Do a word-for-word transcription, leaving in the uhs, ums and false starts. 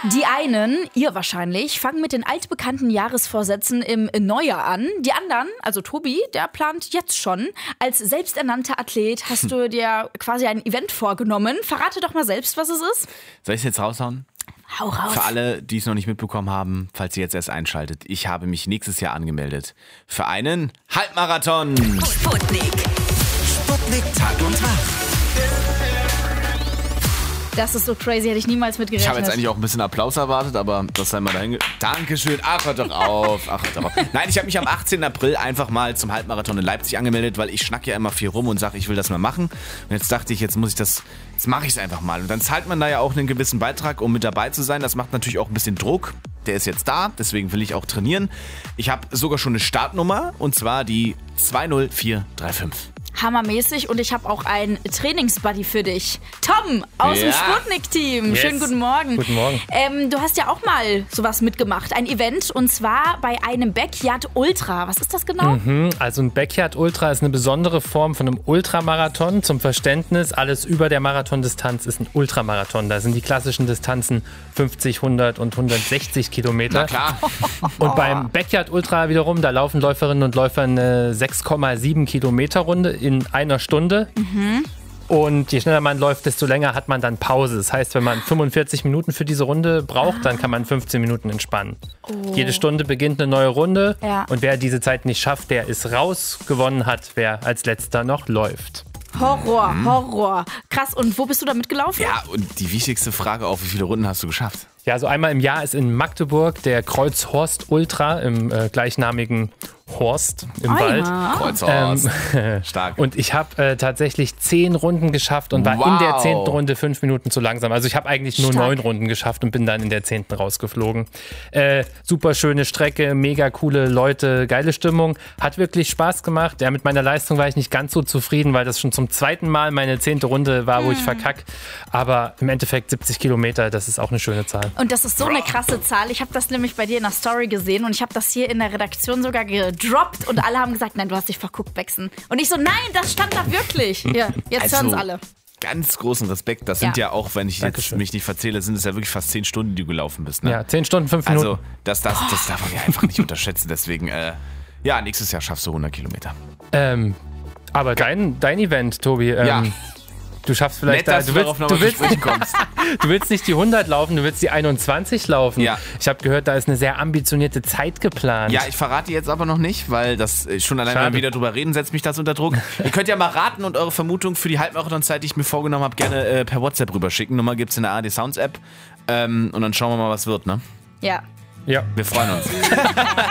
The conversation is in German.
Die einen, ihr wahrscheinlich, fangen mit den altbekannten Jahresvorsätzen im Neujahr an. Die anderen, also Tobi, der plant jetzt schon. Als selbsternannter Athlet hast du dir quasi ein Event vorgenommen. Verrate doch mal selbst, was es ist. Soll ich es jetzt raushauen? Hau raus. Für alle, die es noch nicht mitbekommen haben, falls ihr jetzt erst einschaltet, ich habe mich nächstes Jahr angemeldet für einen Halbmarathon. Sputnik. Sputnik Tag und Nacht. Das ist so crazy, hätte ich niemals mitgerechnet. Ich habe jetzt eigentlich auch ein bisschen Applaus erwartet, aber das sei mal dahin. Dankeschön. Ach, hört doch auf. Ach, hört doch auf. Nein, ich habe mich am achtzehnten April einfach mal zum Halbmarathon in Leipzig angemeldet, weil ich schnack ja immer viel rum und sage, ich will das mal machen. Und jetzt dachte ich, jetzt muss ich das, jetzt mache ich es einfach mal. Und dann zahlt man da ja auch einen gewissen Beitrag, um mit dabei zu sein. Das macht natürlich auch ein bisschen Druck. Der ist jetzt da, deswegen will ich auch trainieren. Ich habe sogar schon eine Startnummer und zwar die zwei null vier drei fünf. Hammermäßig, und ich habe auch einen Trainingsbuddy für dich. Tom aus Ja. dem Sputnik-Team. Yes. Schönen guten Morgen. Guten Morgen. Ähm, du hast ja auch mal sowas mitgemacht, ein Event, und zwar bei einem Backyard Ultra. Was ist das genau? Mhm, also ein Backyard Ultra ist eine besondere Form von einem Ultramarathon. Zum Verständnis, alles über der Marathondistanz ist ein Ultramarathon. Da sind die klassischen Distanzen fünfzig, hundert und hundertsechzig Kilometer. Na klar. Und beim Backyard Ultra wiederum, da laufen Läuferinnen und Läufer eine sechs Komma sieben Kilometer Runde in einer Stunde. Mhm. Und je schneller man läuft, desto länger hat man dann Pause. Das heißt, wenn man fünfundvierzig Minuten für diese Runde braucht, dann kann man fünfzehn Minuten entspannen. Oh. Jede Stunde beginnt eine neue Runde. Ja. Und wer diese Zeit nicht schafft, der ist raus. Gewonnen hat, wer als letzter noch läuft. Horror, Horror. Krass, und wo bist du da mitgelaufen? Ja, und die wichtigste Frage auch, wie viele Runden hast du geschafft? Ja, so einmal im Jahr ist in Magdeburg der Kreuzhorst Ultra im äh, gleichnamigen Horst im Ah, Wald. ja. Kreuzhorst. Ähm, Stark. Und ich habe äh, tatsächlich zehn Runden geschafft und war Wow. in der zehnten Runde fünf Minuten zu langsam. Also ich habe eigentlich nur Stark. neun Runden geschafft und bin dann in der zehnten rausgeflogen. Äh, super schöne Strecke, mega coole Leute, geile Stimmung. Hat wirklich Spaß gemacht. Ja, mit meiner Leistung war ich nicht ganz so zufrieden, weil das schon zum zweiten Mal meine zehnte Runde war, wo Hm. ich verkack. Aber im Endeffekt siebzig Kilometer, das ist auch eine schöne Zahl. Und das ist so eine krasse Zahl. Ich habe das nämlich bei dir in der Story gesehen und ich habe das hier in der Redaktion sogar gedroppt und alle haben gesagt, nein, du hast dich verguckt, Bexen. Und ich so, nein, das stand da wirklich. Ja, jetzt Also, hören es alle. Ganz großen Respekt. Das sind Ja. ja, auch, wenn ich jetzt Dankeschön. mich nicht verzähle, sind es ja wirklich fast zehn Stunden, die du gelaufen bist. Ne? Ja, zehn Stunden, fünf Minuten. Also, das, das, das darf man ja einfach nicht unterschätzen. Deswegen, äh, ja, nächstes Jahr schaffst du hundert Kilometer. Ähm, aber dein, dein Event, Tobi, ähm, Ja. du schaffst vielleicht Nett, dass da, du du, darauf willst, nochmal du, zu willst, sprechen kommst. du willst nicht die hundert laufen, du willst die einundzwanzig laufen. Ja. Ich habe gehört, da ist eine sehr ambitionierte Zeit geplant. Ja, ich verrate jetzt aber noch nicht, weil das äh, schon allein, wenn Schade. wir wieder drüber reden, setzt mich das unter Druck. Ihr könnt ja mal raten und eure Vermutung für die Halbmarathonzeit, die ich mir vorgenommen habe, gerne äh, per WhatsApp rüberschicken. Nummer gibt's in der A R D Sounds App. Ähm, und dann schauen wir mal, was wird, ne? Ja. Ja. Wir freuen uns.